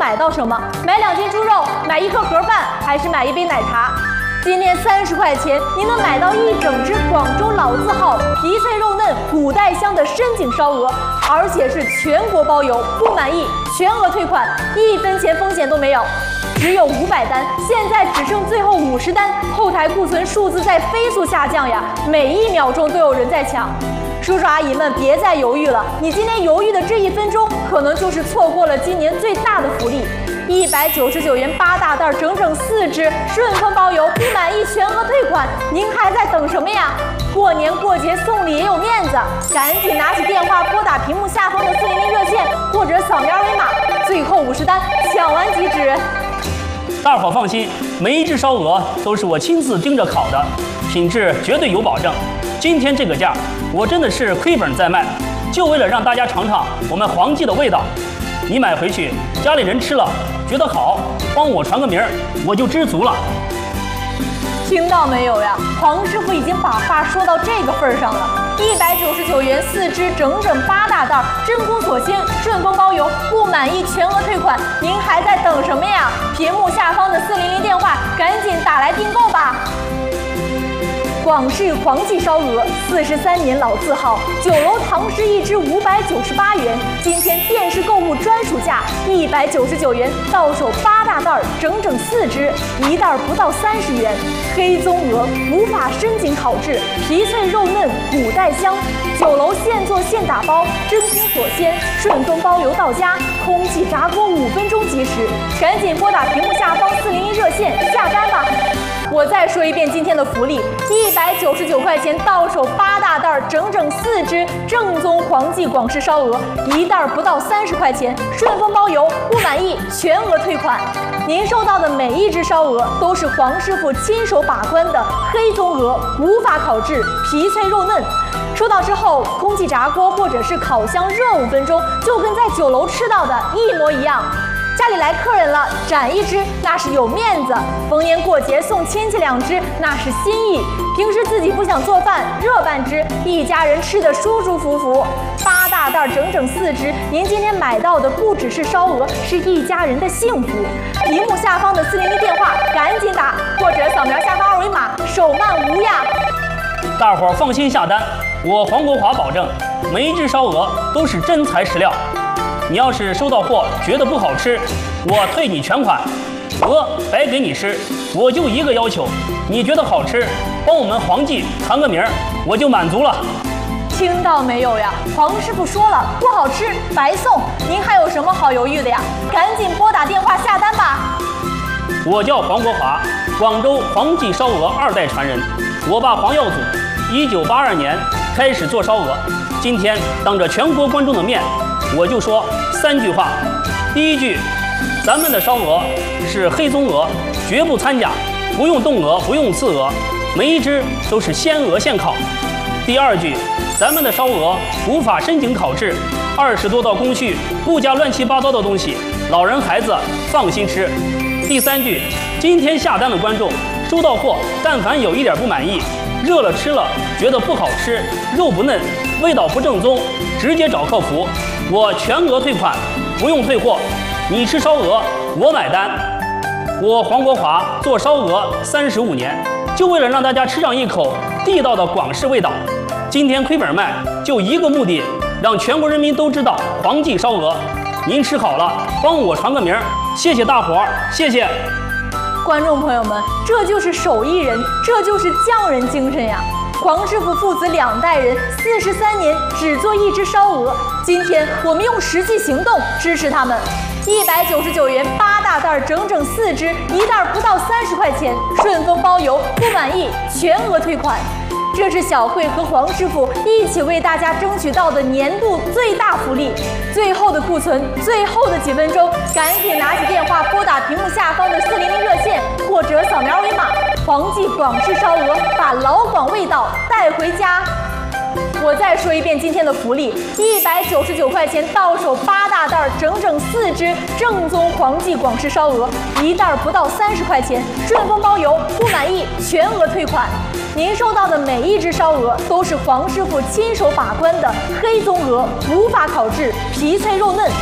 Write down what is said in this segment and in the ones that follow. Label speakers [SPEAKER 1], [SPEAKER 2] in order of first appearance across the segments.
[SPEAKER 1] 买到什么？买2斤猪肉，买1颗盒饭，还是买1杯奶茶？今天30块钱，您能买到1整只广州老字号、皮脆肉嫩、古带香的深井烧鹅，而且是全国包邮，不满意全额退款，1分钱风险都没有。只有500单，现在只剩最后50单，后台库存数字在飞速下降呀，每1秒钟都有人在抢。叔叔阿姨们别再犹豫了，你今天犹豫的这1分钟，可能就是错过了今年最大的福利。199元8大袋，整整4只，顺丰包邮，不满意全额退款，您还在等什么呀？过年过节送礼也有面子，赶紧拿起电话拨打屏幕下方的400热线，或者扫描二维码，最后50单抢完即止。
[SPEAKER 2] 大伙放心，每一只烧鹅都是我亲自盯着烤的，品质绝对有保证。今天这个价，我真的是亏本在卖，就为了让大家尝尝我们黄记的味道。你买回去，家里人吃了觉得好，帮我传个名儿，我就知足了。
[SPEAKER 1] 听到没有呀？黄师傅已经把话说到这个份儿上了。199元4只，整整8大袋，真空锁鲜，顺丰包邮，不满意全额退款，您还在等什么呀？屏幕下方的400电话，赶紧打来订购吧。广式黄记烧鹅，43年老字号，9楼堂食1只598元，今天电视购物专属价199元，到手8大袋，整整4只，1袋不到30元。黑棕鹅，无法深井烤制，皮脆肉嫩，古带香。9楼现做现打包，真空锁鲜，顺丰包邮到家，空气炸锅5分钟即食，赶紧拨打屏幕下方401热线下单吧。我再说一遍今天的福利，199块钱到手8大袋，整整4只正宗黄记广式烧鹅，1袋不到30块钱，顺丰包邮，不满意全额退款。您收到的每一只烧鹅都是黄师傅亲手把关的黑棕鹅，无法烤制，皮脆肉嫩。收到之后，空气炸锅或者是烤箱热5分钟，就跟在9楼吃到的一模一样。家里来客人了，斩1只那是有面子，逢年过节送亲戚2只那是心意。平时自己不想做饭，热半只，一家人吃得舒舒服服。8大袋整整4只，您今天买到的不只是烧鹅，是一家人的幸福。屏幕下方的401电话赶紧打，或者扫描下方二维码，手慢无呀。
[SPEAKER 2] 大伙放心下单，我黄国华保证，每一只烧鹅都是真材实料。你要是收到货觉得不好吃，我退你全款，鹅白给你吃。我就一个要求，你觉得好吃，帮我们黄记传个名儿，我就满足了。
[SPEAKER 1] 听到没有呀？黄师傅说了，不好吃白送，您还有什么好犹豫的呀？赶紧拨打电话下单吧。
[SPEAKER 2] 我叫黄国华，广州黄记烧鹅2代传人。我爸黄耀祖1982年开始做烧鹅，今天当着全国观众的面，我就说3句话。第一句，咱们的烧鹅是黑棕鹅，绝不掺假，不用冻鹅，不用刺鹅，每一只都是鲜鹅现烤。第二句，咱们的烧鹅无法深井烤制，20多道工序，不加乱七八糟的东西，老人孩子放心吃。第3句，今天下单的观众收到货，但凡有一点不满意，热了吃了觉得不好吃，肉不嫩，味道不正宗，直接找客服，我全额退款，不用退货。你吃烧鹅，我买单。我黄国华做烧鹅35年，就为了让大家吃上一口地道的广式味道。今天亏本卖，就一个目的，让全国人民都知道黄记烧鹅。您吃好了，帮我传个名儿，谢谢大伙儿，谢谢。
[SPEAKER 1] 观众朋友们，这就是手艺人，这就是匠人精神呀！黄师傅父子2代人43年只做1只烧鹅，今天我们用实际行动支持他们。199元8大袋，整整4只，1袋不到30块钱，顺丰包邮，不满意全额退款。这是小慧和黄师傅一起为大家争取到的年度最大福利。最后的库存，最后的几分钟，赶紧拿起电话拨打屏幕下方的400热线，或者扫描二维码。黄记广式烧鹅，把老广味道带回家。我再说一遍今天的福利，199块钱到手8大袋，整整4只正宗黄记广式烧鹅，1袋不到30块钱，顺丰包邮，不满意全额退款。您收到的每一只烧鹅都是黄师傅亲手把关的黑棕鹅，无法烤制，皮脆肉嫩。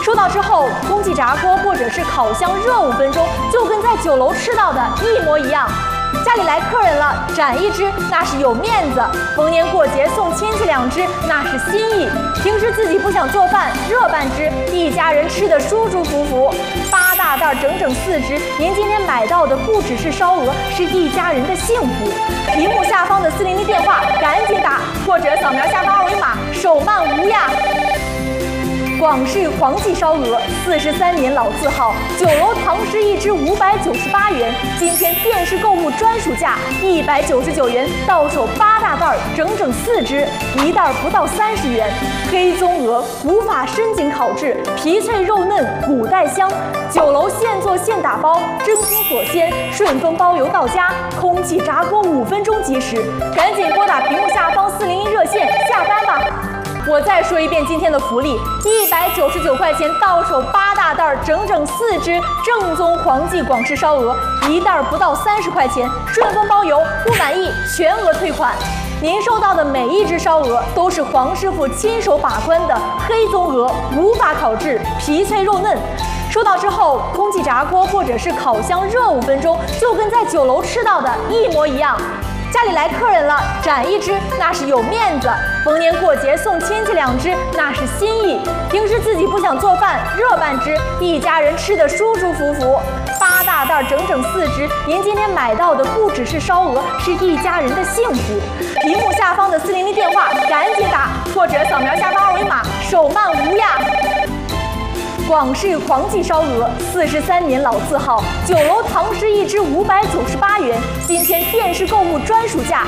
[SPEAKER 1] 收到之后，空气炸锅或者是烤箱热5分钟，就跟在酒楼吃到的一模一样。家里来客人了，斩1只那是有面子；逢年过节送亲戚2只那是心意。平时自己不想做饭，热半只，一家人吃得舒舒服服。8大袋整整4只，您今天买到的不只是烧鹅，是一家人的幸福。屏幕下方的400电话赶紧打，或者扫描下方2维码，手慢无压。广式黄记烧鹅，43年老字号，酒楼堂食1只598元，今天电视购物专属价199元，到手8大袋，整整4只，1袋不到30元。黑棕鹅，古法深井烤制，皮脆肉嫩，骨带香。酒楼现做现打包，真空锁鲜，顺丰包邮到家，空气炸锅5分钟即食。赶紧拨打屏幕下方401热线下单吧。我再说一遍今天的福利：199块钱到手8大袋，整整4只正宗黄记广式烧鹅，1袋不到30块钱，顺丰包邮，不满意全额退款。您收到的每一只烧鹅都是黄师傅亲手把关的黑棕鹅，无法烤制，皮脆肉嫩。收到之后，空气炸锅或者是烤箱热5分钟，就跟在酒楼吃到的一模一样。家里来客人了，斩1只那是有面子；逢年过节送亲戚2只那是心意。平时自己不想做饭，热半只，一家人吃得舒舒服服。8大袋整整4只，您今天买到的不只是烧鹅，是一家人的幸福。屏幕下方的400电话赶紧打，或者扫描下方2维码，手慢无压。广式黄记烧鹅，43年老字号，酒楼堂食1只598元，今天电视购物专属价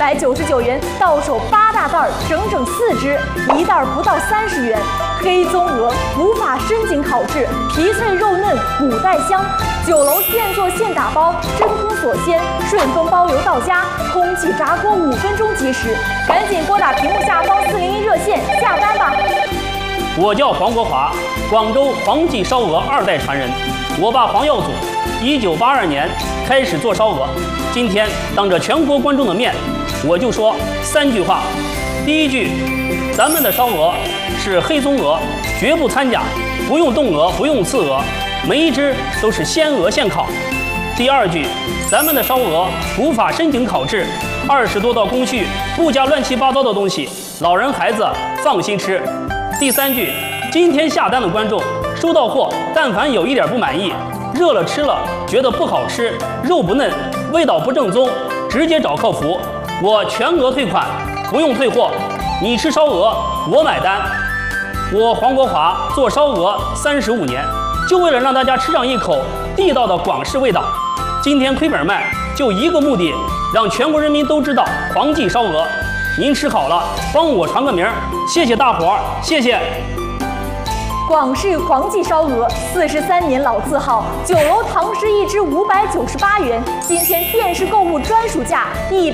[SPEAKER 1] 199元，到手8大袋，整整4只，1袋不到30元。黑棕鹅，古法深井烤制，皮脆肉嫩，骨带香。酒楼现做现打包，真空锁鲜，顺丰包邮到家，空气炸锅5分钟即食。赶紧拨打屏幕下方401热线下单吧。
[SPEAKER 2] 我叫黄国华，广州黄记烧鹅2代传人。我爸黄耀祖1982年开始做烧鹅，今天当着全国观众的面，我就说3句话。第一句，咱们的烧鹅是黑棕鹅，绝不掺假，不用冻鹅，不用刺鹅，每一只都是鲜鹅现烤。第二句，咱们的烧鹅古法深井烤制，20多道工序，不加乱七八糟的东西，老人孩子放心吃。第3句，今天下单的观众收到货，但凡有一点不满意，热了吃了觉得不好吃，肉不嫩，味道不正宗，直接找客服，我全额退款，不用退货。你吃烧鹅，我买单。我黄国华做烧鹅35年，就为了让大家吃上一口地道的广式味道。今天亏本卖，就一个目的，让全国人民都知道黄记烧鹅。您吃好了，帮我传个名，谢谢大伙儿，谢谢。
[SPEAKER 1] 广式黄记烧鹅，43年老字号，酒楼堂食1只598元，今天电视购物专属价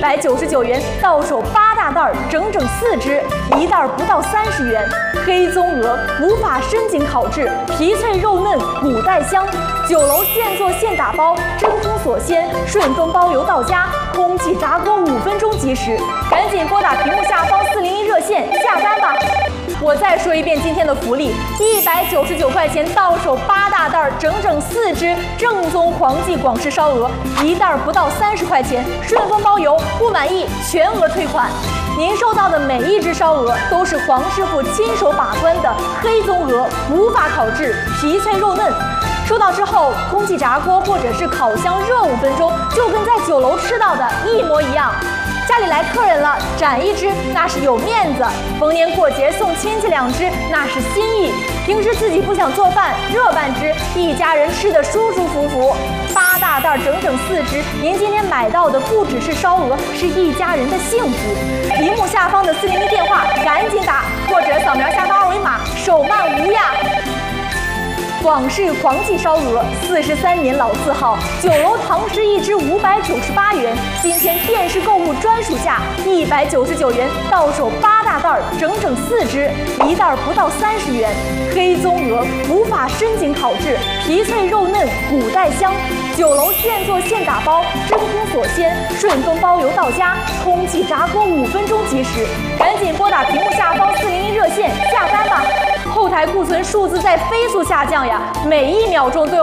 [SPEAKER 1] 199元，到手8大袋，整整4只，1袋不到30元。黑棕鹅，古法深井烤制，皮脆肉嫩，骨带香。酒楼现做现打包，真空锁鲜，顺丰包邮到家，空气炸锅5分钟即食。赶紧拨打屏幕下方401热线下单吧。我再说一遍今天的福利：199块钱到手8大袋，整整4只正宗黄记广式烧鹅，1袋不到30块钱，顺丰包邮，不满意全额退款。您收到的每一只烧鹅都是黄师傅亲手把关的黑棕鹅，无法烤制，皮脆肉嫩。收到之后，空气炸锅或者是烤箱热5分钟，就跟在酒楼吃到的一模一样。家里来客人了，斩1只那是有面子；逢年过节送亲戚2只那是心意。平时自己不想做饭，热半只，一家人吃得舒舒服服。8大袋整整4只，您今天买到的不只是烧鹅，是一家人的幸福。屏幕下方的401电话赶紧打，或者扫描下方2维码，手慢无压。广式黄记烧鹅，43年老字号，酒楼堂食1只598元，今天电视购物专属价199元，到手8大袋，整整4只，1袋不到30元。黑棕鹅，古法深井烤制，皮脆肉嫩，骨带香。酒楼现做现打包，真空锁鲜，顺丰包邮到家，空气炸锅5分钟即食。赶紧拨打屏幕下方401热线下单吧。 后台库存数字在飞速下降呀，每1秒钟都有